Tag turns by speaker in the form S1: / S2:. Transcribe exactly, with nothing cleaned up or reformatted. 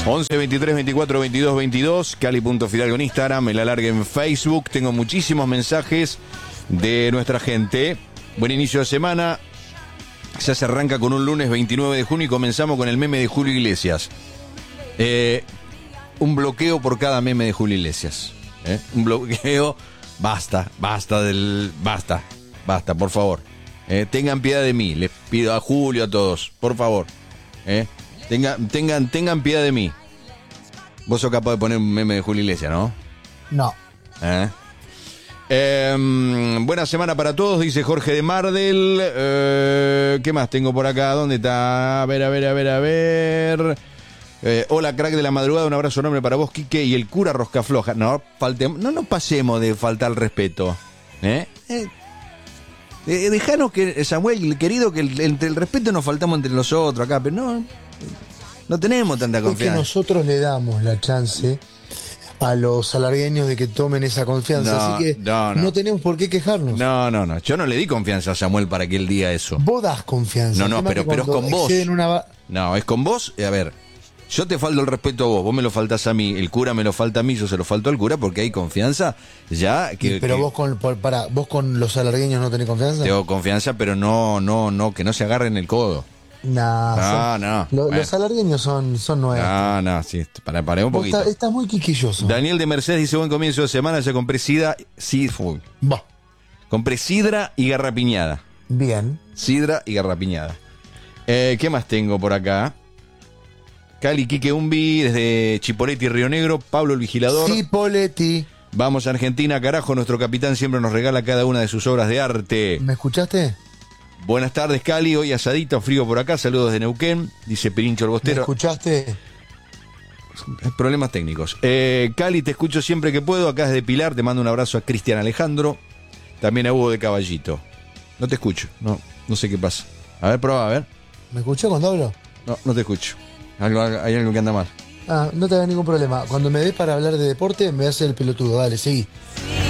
S1: once, veintitrés, veinticuatro, veintidós, veintidós, Cali.Fidalgo en Instagram, el alargue en Facebook. Tengo muchísimos mensajes de nuestra gente. Buen inicio de semana. Ya se arranca con un lunes veintinueve de junio y comenzamos con el meme de Julio Iglesias. Eh, un bloqueo por cada meme de Julio Iglesias. ¿eh? Un bloqueo. Basta, basta del. Basta, basta, por favor. Eh, tengan piedad de mí. Les pido a Julio, a todos, por favor. Eh. Tengan, tengan, tengan piedad de mí. Vos sos capaz de poner un meme de Julio Iglesias, ¿no?
S2: No.
S1: ¿Eh? Eh, buena semana para todos, dice Jorge de Mardel. Eh, ¿Qué más tengo por acá? ¿Dónde está? A ver, a ver, a ver, a ver. Eh, hola, crack de la madrugada. Un abrazo enorme para vos, Quique. Y el cura Roscafloja. No, faltemos, no nos pasemos de faltar el respeto. ¿Eh? eh eh, dejanos que, Samuel, querido, que el, entre el respeto nos faltamos entre nosotros acá, pero no. No tenemos tanta confianza.
S2: Es que nosotros le damos la chance a los alargueños de que tomen esa confianza,
S1: no,
S2: así que
S1: no, no.
S2: no tenemos por qué quejarnos.
S1: No, no, no. Yo no le di confianza a Samuel para que él diga eso.
S2: Vos das confianza.
S1: No, no, pero, pero es con vos.
S2: Una...
S1: No, es con vos. A ver, yo te falto el respeto a vos, vos me lo faltás a mí, el cura me lo falta a mí, yo se lo falto al cura porque hay confianza ya. Que,
S2: pero
S1: que...
S2: vos con para, vos con los alargueños no tenés confianza.
S1: Tengo confianza, pero no, no, no, que no se agarren el codo.
S2: Nah,
S1: no,
S2: son,
S1: no.
S2: Lo,
S1: bueno.
S2: Los alargueños son, son nuevos.
S1: No, no, sí, para, para un poquito.
S2: Estás está muy quiquilloso.
S1: Daniel de Mercedes dice, buen comienzo de semana, ya compré sidra, sí, fue.
S2: Bah.
S1: Compré sidra y garrapiñada.
S2: Bien.
S1: Sidra y garrapiñada. Eh, ¿Qué más tengo por acá? Cali, Quique Umbi, desde Chipoleti, Río Negro, Pablo el Vigilador.
S2: Chipoleti.
S1: Vamos a Argentina, carajo, nuestro capitán siempre nos regala cada una de sus obras de arte.
S2: ¿Me escuchaste?
S1: Buenas tardes, Cali, hoy asadito, frío por acá, saludos de Neuquén, dice Pirincho el Bostero.
S2: ¿Me escuchaste?
S1: Problemas técnicos. Eh, Cali, te escucho siempre que puedo, acá desde Pilar, te mando un abrazo a Cristian Alejandro, también a Hugo de Caballito. No te escucho, no, no sé qué pasa. A ver, prueba, a ver.
S2: ¿Me escuchó cuando hablo?
S1: No, no te escucho. Algo, hay algo que anda mal.
S2: Ah, no te hagas ningún problema. Cuando me des para hablar de deporte, me hace el pelotudo. Dale, seguí.